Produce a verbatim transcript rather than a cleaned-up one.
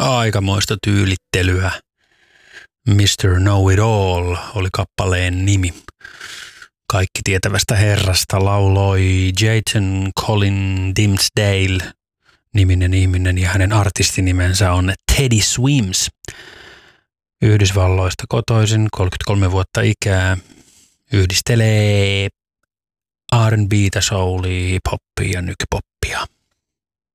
Aikamoista tyylittelyä. mister Know-It-All oli kappaleen nimi. Kaikki tietävästä herrasta lauloi Jayton Colin Dimsdale niminen ihminen ja hänen artistinimensä on Teddy Swims. Yhdysvalloista kotoisin, kolmekymmentäkolme vuotta ikää, yhdistelee R and B:tä, soulia, hip-hoppia ja nykypoppia.